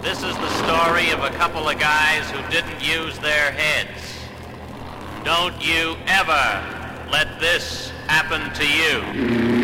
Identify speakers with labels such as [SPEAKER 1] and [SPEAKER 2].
[SPEAKER 1] This is the story of a couple of guys who didn't use their heads. Don't you ever let this happen to you.